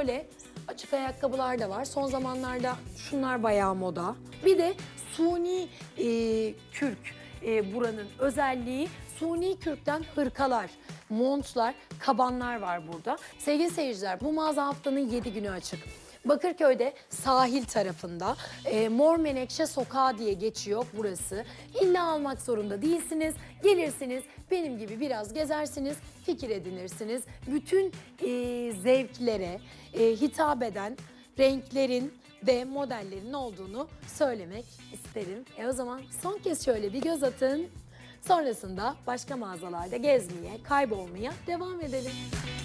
şöyle açık ayakkabılar da var. Son zamanlarda şunlar bayağı moda. Bir de suni kürk buranın özelliği. Suni kürkten hırkalar, montlar, kabanlar var burada. Sevgili seyirciler, bu mağaza haftanın 7 günü açık. Bakırköy'de sahil tarafında Mor Menekşe Sokağı diye geçiyor burası. İlla almak zorunda değilsiniz. Gelirsiniz, benim gibi biraz gezersiniz, fikir edinirsiniz. Bütün zevklere hitap eden renklerin ve modellerin olduğunu söylemek isterim. O zaman son kez şöyle bir göz atın. Sonrasında başka mağazalarda gezmeye, kaybolmaya devam edelim.